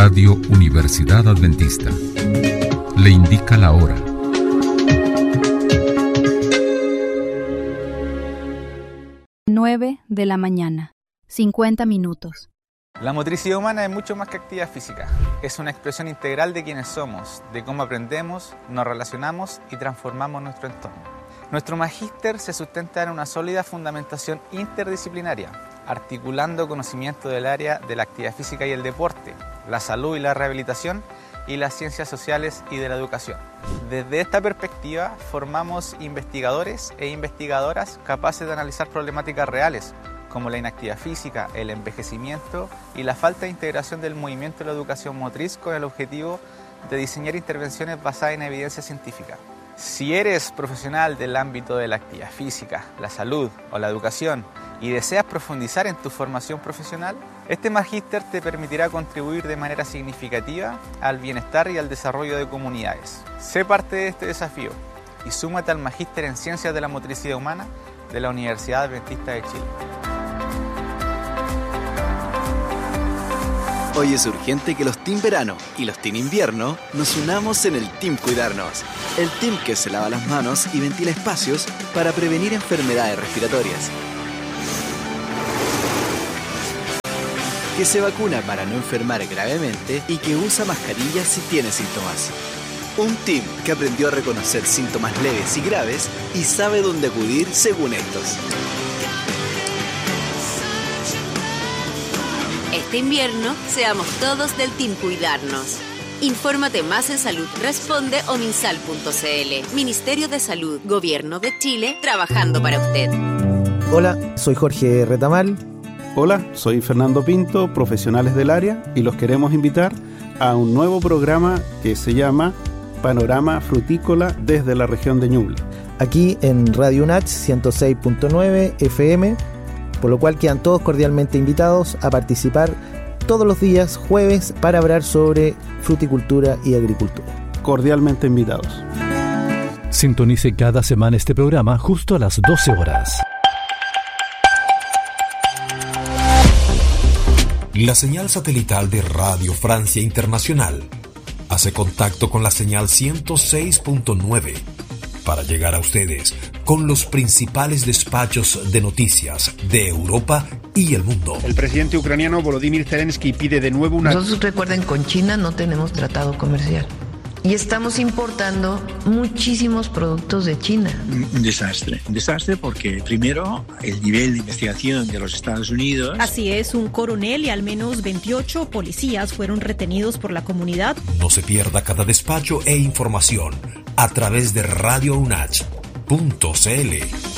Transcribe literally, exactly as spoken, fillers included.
Radio Universidad Adventista le indica la hora. nueve de la mañana, cincuenta minutos. La motricidad humana es mucho más que actividad física. Es una expresión integral de quienes somos, de cómo aprendemos, nos relacionamos y transformamos nuestro entorno. Nuestro magíster se sustenta en una sólida fundamentación interdisciplinaria, articulando conocimiento del área de la actividad física y el deporte, la salud y la rehabilitación y las ciencias sociales y de la educación. Desde esta perspectiva, formamos investigadores e investigadoras capaces de analizar problemáticas reales, como la inactividad física, el envejecimiento y la falta de integración del movimiento de la educación motriz con el objetivo de diseñar intervenciones basadas en evidencia científica. Si eres profesional del ámbito de la actividad física, la salud o la educación y deseas profundizar en tu formación profesional, este magíster te permitirá contribuir de manera significativa al bienestar y al desarrollo de comunidades. Sé parte de este desafío y súmate al magíster en Ciencias de la Motricidad Humana de la Universidad Adventista de Chile. Hoy es urgente que los Team Verano y los Team Invierno nos unamos en el Team Cuidarnos. El team que se lava las manos y ventila espacios para prevenir enfermedades respiratorias. Que se vacuna para no enfermar gravemente y que usa mascarillas si tiene síntomas. Un team que aprendió a reconocer síntomas leves y graves y sabe dónde acudir según estos. Este invierno, seamos todos del Team Cuidarnos. Infórmate más en Salud Responde o minsal punto c l. Ministerio de Salud, Gobierno de Chile, trabajando para usted. Hola, soy Jorge Retamal. Hola, soy Fernando Pinto, profesionales del área, y los queremos invitar a un nuevo programa que se llama Panorama Frutícola desde la región de Ñuble. Aquí en Radio UNACH ciento seis punto nueve F M, por lo cual quedan todos cordialmente invitados a participar todos los días jueves para hablar sobre fruticultura y agricultura. Cordialmente invitados. Sintonice cada semana este programa justo a las doce horas. La señal satelital de Radio Francia Internacional hace contacto con la señal ciento seis punto nueve para llegar a ustedes con los principales despachos de noticias de Europa y el mundo. El presidente ucraniano Volodymyr Zelensky pide de nuevo una... Nosotros, recuerden, con China no tenemos tratado comercial. Y estamos importando muchísimos productos de China. Un desastre, un desastre porque primero el nivel de investigación de los Estados Unidos. Así es, un coronel y al menos veintiocho policías fueron retenidos por la comunidad. No se pierda cada despacho e información a través de radio unach punto c l.